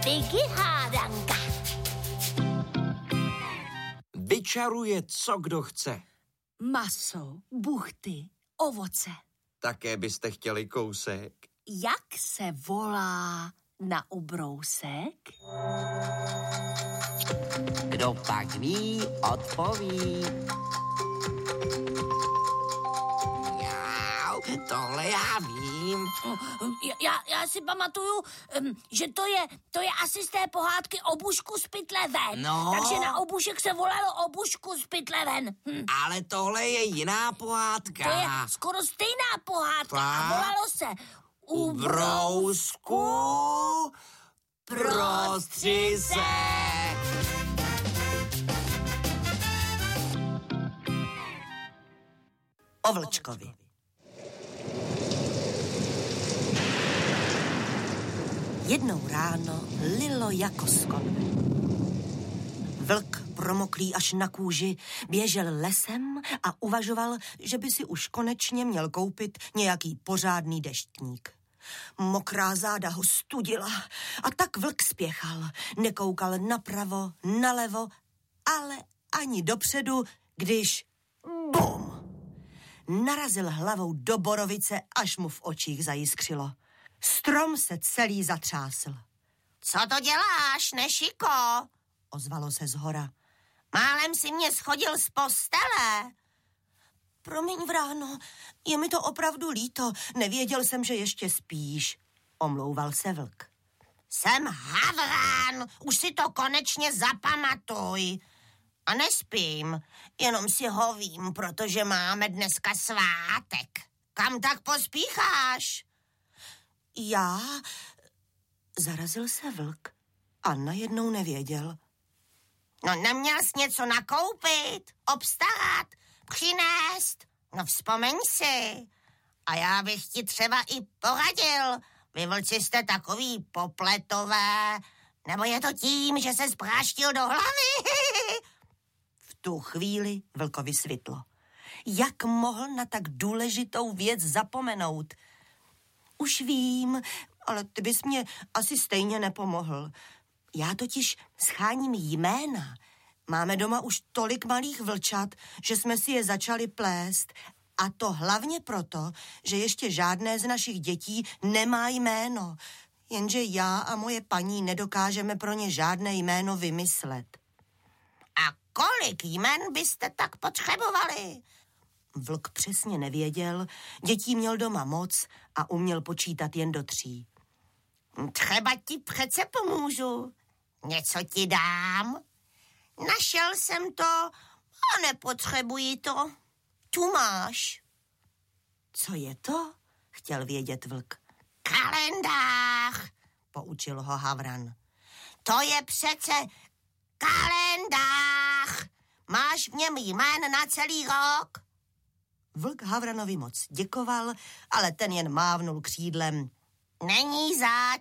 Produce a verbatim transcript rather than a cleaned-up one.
Piggy hádanka. Vyčaruje, co kdo chce. Maso, buchty, ovoce. Také byste chtěli kousek? Jak se volá na obrousek? Kdo pak ví, odpoví. Já, tohle já vím. Já, já si pamatuju, že to je, to je asi z té pohádky Obušku z pytle ven. No. Takže na obušek se volalo Obušku z pytle ven. Hm. Ale tohle je jiná pohádka. To je skoro stejná pohádka a Tak. volalo se U brousku prostři se. O vlčkovi. Jednou ráno lilo jako z konve. Vlk, promoklý až na kůži, běžel lesem a uvažoval, že by si už konečně měl koupit nějaký pořádný deštník. Mokrá záda ho studila a tak vlk spěchal. Nekoukal napravo, nalevo, ale ani dopředu, když bum! Narazil hlavou do borovice, až mu v očích zajiskřilo. Strom se celý zatřásl. Co to děláš, nešiko? Ozvalo se zhora. Málem si mě schodil z postele. Promiň, vráno, je mi to opravdu líto. Nevěděl jsem, že ještě spíš. Omlouval se vlk. Jsem Havrán, už si to konečně zapamatuj. A nespím, jenom si hovím, protože máme dneska svátek. Kam tak pospícháš? Já? Zarazil se vlk a najednou nevěděl. No neměl jsi něco nakoupit, obstarat, přinést? No vzpomeň si. A já bych ti třeba i poradil. Vy vlci jste takový popletové. Nebo je to tím, že se spráštil do hlavy? V tu chvíli vlkovi svitlo. Jak mohl na tak důležitou věc zapomenout? Už vím, ale ty bys mě asi stejně nepomohl. Já totiž scháním jména. Máme doma už tolik malých vlčat, že jsme si je začali plést. A to hlavně proto, že ještě žádné z našich dětí nemá jméno. Jenže já a moje paní nedokážeme pro ně žádné jméno vymyslet. A kolik jmen byste tak potřebovali? Vlk přesně nevěděl, dětí měl doma moc a uměl počítat jen do tří. Třeba ti přece pomůžu. Něco ti dám. Našel jsem to a nepotřebuji to. Tu máš. Co je to? Chtěl vědět vlk. Kalendář, Poučil ho Havran. to je přece kalendář. Máš v něm jmén na celý rok. Vlk Havranovi moc děkoval, ale ten jen mávnul křídlem. Není zač.